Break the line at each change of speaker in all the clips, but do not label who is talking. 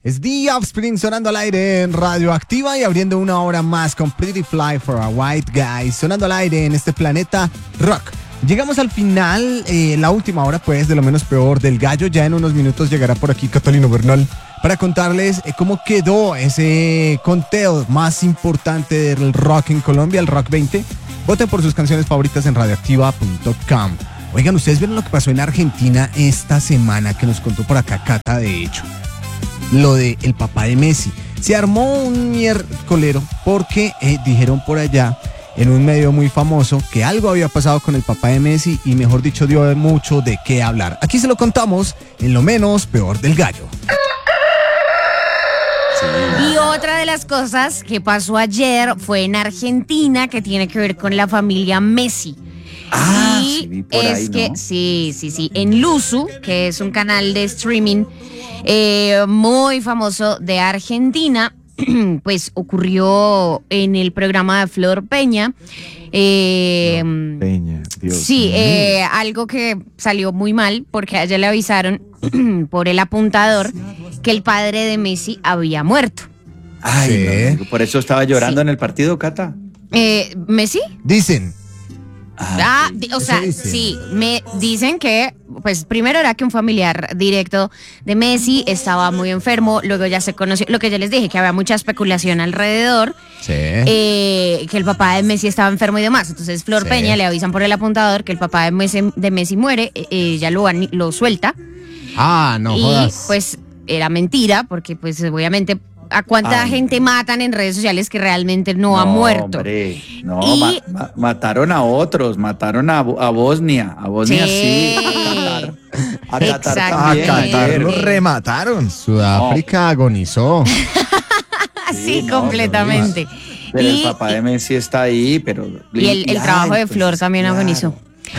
Es The Offspring sonando al aire en Radioactiva y abriendo una hora más con Pretty Fly for a White Guy, sonando al aire en este planeta rock. Llegamos al final, la última hora pues de lo menos peor del gallo. Ya en unos minutos llegará por aquí Catalino Bernal para contarles cómo quedó ese conteo más importante del rock en Colombia, el Rock 20. Voten por sus canciones favoritas en radioactiva.com. Oigan, ¿ustedes vieron lo que pasó en Argentina esta semana que nos contó por acá Cata, de hecho? Lo de el papá de Messi. Se armó un miércolero porque dijeron por allá en un medio muy famoso que algo había pasado con el papá de Messi y mejor dicho dio mucho de qué hablar. Aquí se lo contamos en lo menos peor del gallo.
Y otra de las cosas que pasó ayer fue en Argentina, que tiene que ver con la familia Messi. Y
sí, vi por
es
ahí,
que
¿no?
sí, en Luzu, que es un canal de streaming muy famoso de Argentina, pues ocurrió en el programa de Flor Peña.
Peña, Dios.
Sí, algo que salió muy mal porque a ella le avisaron por el apuntador que el padre de Messi había muerto.
Ay,
Sí.
no, por eso estaba llorando
Sí.
en el partido, Cata.
¿Messi?
Dicen.
O sea,
dicen.
sí, me dicen que, pues primero era que un familiar directo de Messi estaba muy enfermo, luego ya se conoció, lo que yo les dije, que había mucha especulación alrededor,
Sí.
que el papá de Messi estaba enfermo y demás. Entonces Flor
Sí.
Peña le avisan por el apuntador que el papá de Messi muere, ella lo suelta,
No
y
jodas.
pues era mentira, porque pues obviamente a cuánta gente matan en redes sociales que realmente no ha muerto.
Hombre, no,
Y-
mataron a otros, mataron a Bosnia. A Bosnia sí. A Qatar
Exactamente.
también.
Qatar
ayer.
lo remataron. Sudáfrica agonizó.
Así
no,
completamente.
Pero el
Y-
papá de Messi está ahí, pero...
Y el trabajo de
pues,
Flor también
claro.
agonizó.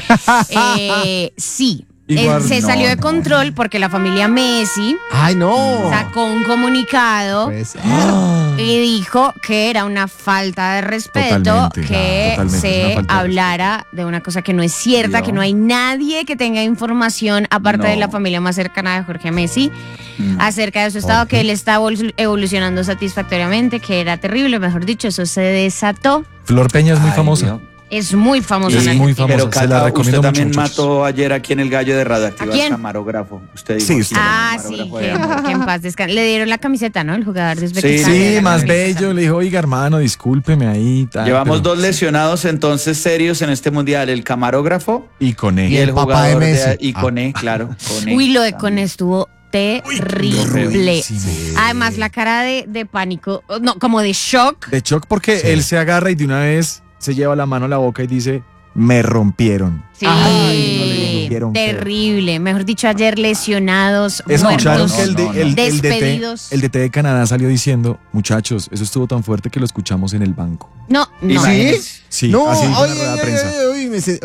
Sí.
Igual
Se
no,
salió de
no.
control porque la familia Messi
Ay, no.
sacó un comunicado
Pues,
y dijo que era una falta de respeto
Totalmente,
que
totalmente, una
se
falta de
hablara de una cosa que no es cierta,
No.
que no hay nadie que tenga información, aparte
No.
de la familia más cercana de Jorge Messi,
Mm.
acerca de su estado, que él está evolucionando satisfactoriamente, que era terrible, mejor dicho, eso se desató.
Flor Peña es muy
Ay,
famosa.
Dios.
Es muy famoso.
Es
en
muy
Argentina.
famosa.
Pero
se la
Cata,
recomiendo
usted
mucho,
también
muchachos.
mató ayer aquí en el gallo de Radioactiva
¿A quién?
al camarógrafo. Usted dijo
Sí,
aquí,
sí.
el
Ah, sí,
camarógrafo
que,
de amor.
que en paz descanse. Le dieron la camiseta, ¿no? El jugador de Uzbekistán.
Sí,
Sí,
Le
más
dieron la
bello. Le dijo, oiga, hermano, discúlpeme ahí. Tal,
Llevamos
pero-
2 lesionados entonces serios en este mundial, el camarógrafo
Y con
y
él.
Y el
el
papá de
jugador
Messi.
y Coné, claro. Coné.
Uy, lo de Con
También.
estuvo terrible.
Sí.
Además, la cara de pánico, no, como de shock.
De shock porque
Sí.
él se agarra y de una vez se lleva la mano a la boca y dice, me rompieron.
Sí,
Ay, no le rompieron feo.
terrible. Mejor dicho, ayer lesionados,
Escucharon
muertos.
que el
Despedidos.
DT de Canadá salió diciendo, muchachos, eso estuvo tan fuerte que lo escuchamos en el banco.
No, no.
Imagínese.
Sí,
no,
así dijo en la
ay,
rueda de
ay,
prensa.
ay, ay, me se-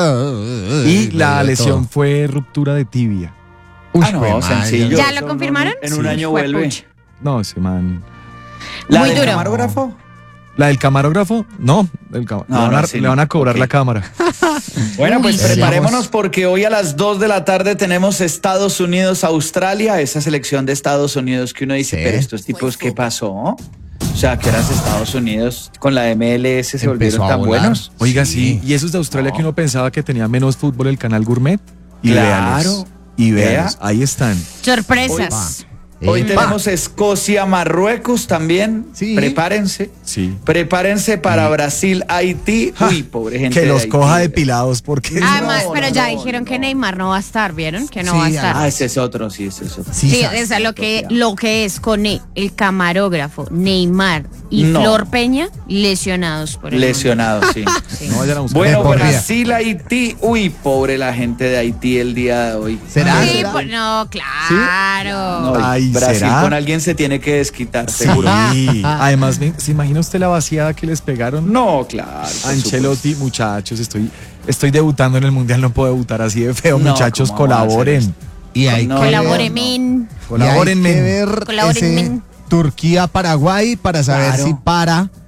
Y la
de
lesión
todo.
fue ruptura de tibia.
Uy,
Ah, no,
jue madre.
sencillo.
¿Ya
Eso
lo confirmaron?
En un
Sí.
año
Fue
vuelve.
pucha.
No, ese man.
¿La
Muy
del
duro.
camarógrafo?
¿La del camarógrafo? No,
No,
le van a cobrar
ok.
la cámara.
Bueno,
Uy,
pues
sí.
preparémonos porque hoy a las 2 de la tarde tenemos Estados Unidos-Australia, esa selección de Estados Unidos que uno dice,
Sí.
pero estos tipos, ¿qué pasó? O sea, que eran Estados Unidos con la MLS se
Empezó
volvieron
a
tan
volar.
buenos.
Oiga,
Sí.
sí. Y esos de Australia
No.
que uno pensaba que tenía menos fútbol el canal Gourmet. Y
Claro.
véalos. Y véalos.
Vea.
Ahí están.
Sorpresas.
Hoy
Epa.
tenemos Escocia-Marruecos también.
Sí.
Prepárense.
Sí.
Prepárense para Brasil-Haití. Uy, pobre gente.
Que los
Haití.
coja depilados porque...
Además,
No,
pero
no,
ya
no,
dijeron
no.
que Neymar no va a estar, ¿vieron? Que no
Sí,
va a estar.
Ah, ese es otro, sí, ese es otro.
Sí,
Sí,
sabes.
o sea, lo que es con el camarógrafo, Neymar y
No.
Flor Peña, lesionados por el
Lesionados, sí.
Sí.
No vayan a buscar.
Bueno,
De por vida.
Brasil-Haití. Uy, pobre la gente de Haití el día de hoy.
¿Será?
Sí,
¿Será?
pues, no, claro.
No, y
Ay,
Brasil
¿será?
con alguien se tiene que desquitar, seguro.
Sí. Además, ¿se imagina usted la vaciada que les pegaron?
No, claro. por
Ancelotti, muchachos, estoy debutando en el Mundial, no puedo debutar así de feo,
No,
muchachos,
¿cómo van a hacer
colaboren.
esto?
Y hay
No,
que ver-
Colaboremen.
Colaboren,
y hay que
men.
ver
Colaboren,
ese
men.
Turquía-Paraguay para saber
Claro.
si para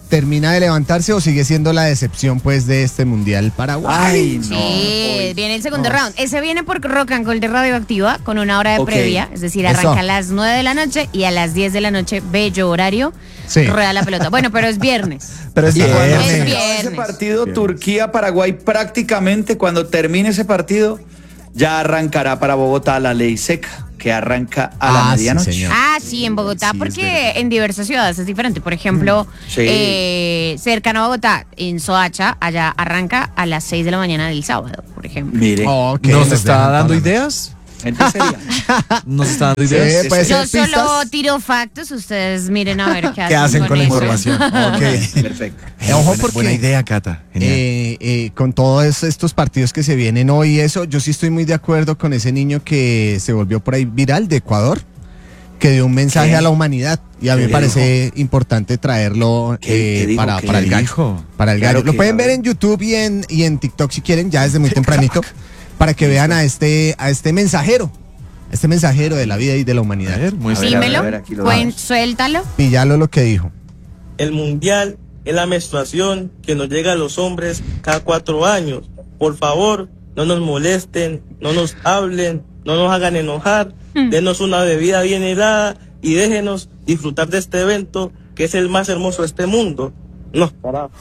termina de levantarse o sigue siendo la decepción pues de este Mundial Paraguay.
Ay, no.
Sí, viene el segundo round. Ese viene por Rock and Roll de Radioactiva con una hora de
Ok.
previa. Es decir,
Eso.
arranca a las 9 de la noche y a las 10 de la noche, bello horario,
Sí.
rueda la pelota. Bueno, pero es viernes.
Pero es
Y cuando
viernes.
se
Es
acaba ese
viernes.
partido, Turquía-Paraguay, prácticamente cuando termine ese partido, ya arrancará para Bogotá la ley seca, que arranca a la
Ah, sí,
medianoche.
señor.
Ah, sí, en Bogotá,
Sí,
porque en diversas ciudades es diferente. Por ejemplo,
Sí.
cercano a Bogotá, en Soacha, allá arranca a las 6 de la mañana del sábado, por ejemplo.
Mire,
Ok,
¿Nos está
dejan
dando
toda la-
ideas?
gente seria.
¿Nos está dando
Sí,
ideas?
puede
Yo
ser
solo
pistas.
tiro factos, ustedes miren a ver qué hacen,
¿Qué hacen con la
eso.
información? Ok.
Perfecto.
Ojo
buena,
porque
buena idea, Cata. Genial.
con todos estos partidos que se vienen hoy y eso, yo sí estoy muy de acuerdo con ese niño que se volvió por ahí viral de Ecuador, que dio un mensaje
¿Qué?
a la humanidad y a mí
¿Qué
me parece importante traerlo
¿Qué dijo?
para
¿Qué
el gallo.
dijo?
Para el
Claro
gallo. Lo
que,
pueden
a
ver
ver.
en YouTube y en TikTok si quieren, ya desde muy tempranito, para que vean a este mensajero de la vida y de la
A
humanidad.
ver, muestra.
Dímelo,
a ver, aquí lo
cuen-
vamos.
suéltalo.
Píllalo lo que dijo.
El mundial es la menstruación que nos llega a los hombres cada 4 años. Por favor, no nos molesten, no nos hablen, no nos hagan enojar. Denos una bebida bien helada y déjenos disfrutar de este evento que es el más hermoso de este mundo. No, carajo.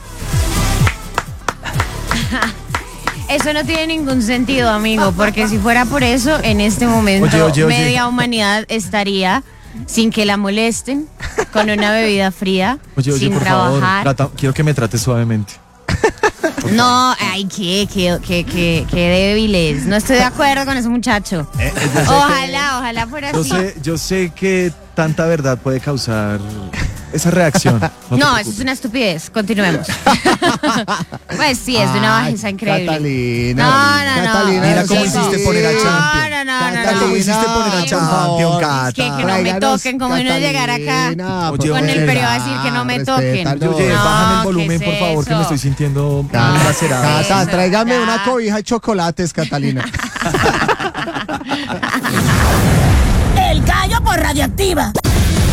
Eso no tiene ningún sentido, amigo, porque si fuera por eso, en este momento
Oye.
media humanidad estaría sin que la molesten, con una bebida fría,
Oye,
sin
por
trabajar.
favor, Cata, quiero que me trates suavemente.
No, ay, qué débiles. No estoy de acuerdo con ese muchacho. Ojalá fuera así.
Yo sé que tanta verdad puede causar esa reacción. te
No, eso es
preocupes.
una estupidez. Continuemos. Pues sí, es de una
Ay,
bajeza increíble.
Catalina.
No.
Catalina,
Mira cómo
chico.
hiciste poner a Champion.
No.
Mira cómo hiciste poner a
Por
Champion,
favor.
Cata.
Es que no me toquen, como uno llegar acá
Oye,
con el
oye,
periodo a decir que no me toquen.
Oye,
No,
bájame el
¿qué
volumen,
es
por favor, que me
eso?
estoy sintiendo muy
Cata,
lacerado.
Eso,
tráigame
ya.
una cobija de chocolates, Catalina.